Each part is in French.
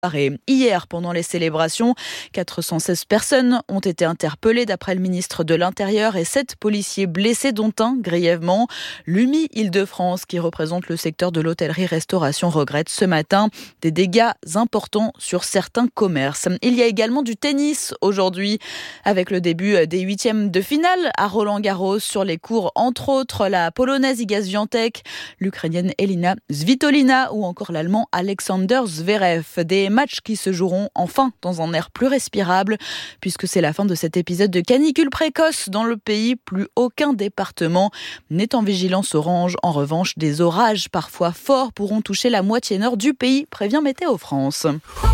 Hier, pendant les célébrations, 416 personnes ont été interpellées d'après le ministre de l'Intérieur et 7 policiers blessés, dont un grièvement. L'UMI Île-de-France, qui représente le secteur de l'hôtellerie-restauration, regrette ce matin des dégâts importants sur certains commerces. Il y a également du tennis aujourd'hui, avec le début des 8e de finale à Roland-Garros. Sur les cours, entre autres, la Polonaise Iga Świątek, l'Ukrainienne Elina Svitolina ou encore l'Allemand Alexander Zverev. Des matchs qui se joueront enfin dans un air plus respirable, puisque c'est la fin de cet épisode de canicule précoce dans le pays. Plus aucun département n'est en vigilance orange. En revanche, des orages parfois forts pourront toucher la moitié nord du pays, prévient Météo France.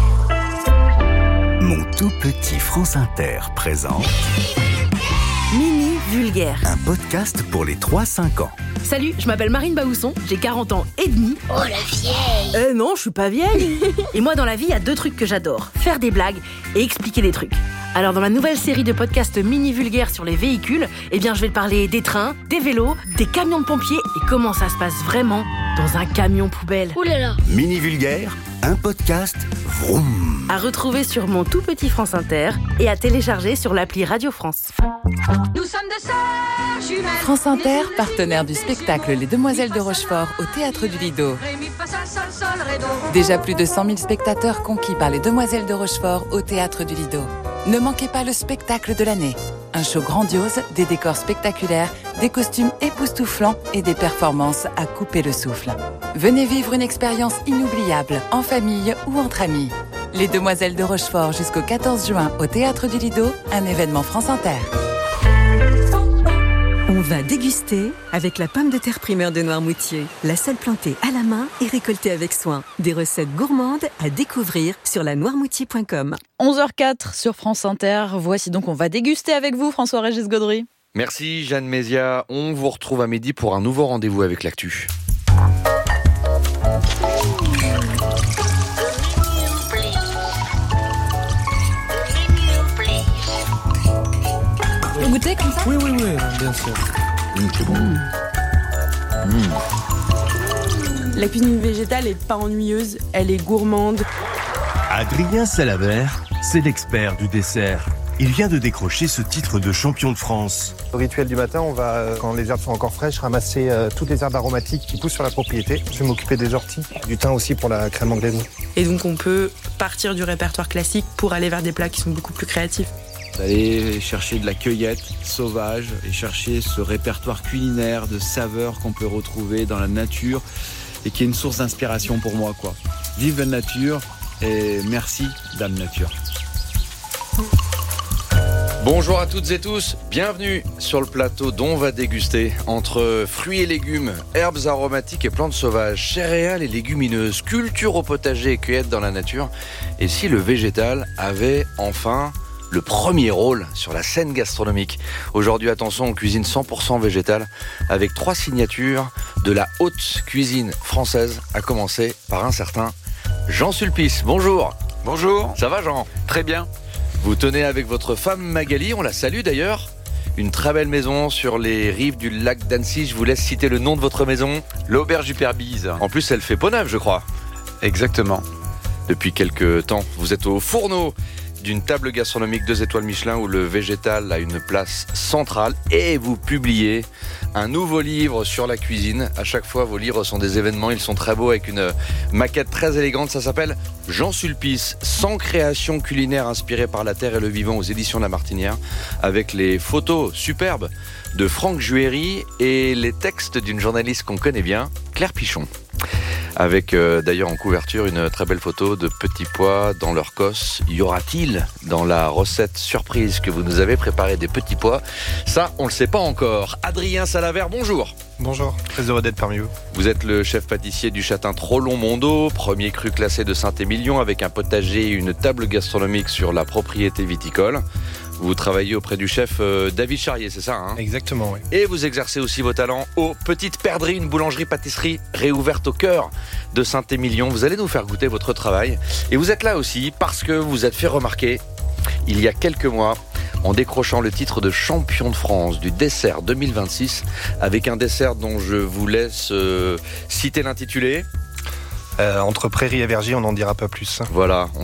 Mon tout petit France Inter présente Mini Vulgaire, un podcast pour les 3-5 ans. Salut, je m'appelle Marine Baousson, j'ai 40 ans et demi. Oh la vieille! Non, je suis pas vieille. Et moi dans la vie, il y a 2 trucs que j'adore, faire des blagues et expliquer des trucs. Alors dans ma nouvelle série de podcasts Mini Vulgaire sur les véhicules, je vais te parler des trains, des vélos, des camions de pompiers et comment ça se passe vraiment dans un camion poubelle. Ouh là là! Mini Vulgaire, un podcast vroom. À retrouver sur mon tout petit France Inter et à télécharger sur l'appli Radio France. Nous sommes de sœurs jumelles. France Inter, partenaire du spectacle Les Demoiselles de Rochefort au Théâtre du Lido. Déjà plus de 100 000 spectateurs conquis par Les Demoiselles de Rochefort au Théâtre du Lido. Ne manquez pas le spectacle de l'année. Un show grandiose, des décors spectaculaires, des costumes époustouflants et des performances à couper le souffle. Venez vivre une expérience inoubliable, en famille ou entre amis. Les Demoiselles de Rochefort jusqu'au 14 juin au Théâtre du Lido, un événement France Inter. On va déguster avec la pomme de terre primeur de Noirmoutier. La seule plantée à la main et récoltée avec soin. Des recettes gourmandes à découvrir sur lanoirmoutier.com. 11h04 sur France Inter. Voici donc, on va déguster avec vous, François-Régis Gaudry. Merci Jeanne Mézia. On vous retrouve à midi pour un nouveau rendez-vous avec l'actu. Vous goûtez comme ça ? Oui, bien sûr. C'est bon. La cuisine végétale est pas ennuyeuse, elle est gourmande. Adrien Salavert, c'est l'expert du dessert. Il vient de décrocher ce titre de champion de France. Au rituel du matin, on va, quand les herbes sont encore fraîches, ramasser toutes les herbes aromatiques qui poussent sur la propriété. Je vais m'occuper des orties, du thym aussi pour la crème anglaise. Et donc on peut partir du répertoire classique pour aller vers des plats qui sont beaucoup plus créatifs. D'aller chercher de la cueillette sauvage et chercher ce répertoire culinaire de saveurs qu'on peut retrouver dans la nature et qui est une source d'inspiration pour moi, quoi. Vive la nature et merci Dame Nature. Bonjour à toutes et tous, bienvenue sur le plateau dont on va déguster entre fruits et légumes, herbes aromatiques et plantes sauvages, céréales et légumineuses, culture au potager et cueillette dans la nature. Et si le végétal avait enfin le premier rôle sur la scène gastronomique. Aujourd'hui, attention, on cuisine 100% végétal avec 3 signatures de la haute cuisine française, à commencer par un certain Jean Sulpice. Bonjour. Bonjour. Ça va Jean ? Très bien. Vous tenez avec votre femme Magali, on la salue d'ailleurs, une très belle maison sur les rives du lac d'Annecy. Je vous laisse citer le nom de votre maison. L'auberge du Père Bise. En plus, elle fait peau neuve, je crois. Exactement. Depuis quelques temps, vous êtes au fourneau d'une table gastronomique 2 étoiles Michelin où le végétal a une place centrale et vous publiez un nouveau livre sur la cuisine. À chaque fois, vos livres sont des événements, ils sont très beaux avec une maquette très élégante. Ça s'appelle Jean Sulpice, 100 créations culinaires inspirées par la terre et le vivant aux éditions La Martinière, avec les photos superbes de Franck Juéry et les textes d'une journaliste qu'on connaît bien, Claire Pichon. Avec d'ailleurs en couverture une très belle photo de petits pois dans leur cosse. Y aura-t-il dans la recette surprise que vous nous avez préparée des petits pois ? Ça, on ne le sait pas encore. Adrien Salavert, bonjour. Bonjour, très heureux d'être parmi vous. Vous êtes le chef pâtissier du Châtain Trollon-Mondo, premier cru classé de Saint-Émilion avec un potager et une table gastronomique sur la propriété viticole. Vous travaillez auprès du chef David Charrier, c'est ça hein ? Exactement, oui. Et vous exercez aussi vos talents aux Petites Perdrix, une boulangerie-pâtisserie réouverte au cœur de Saint-Émilion. Vous allez nous faire goûter votre travail. Et vous êtes là aussi parce que vous êtes fait remarquer il y a quelques mois en décrochant le titre de champion de France du dessert 2026 avec un dessert dont je vous laisse citer l'intitulé. Entre prairie et verger, on n'en dira pas plus. Voilà,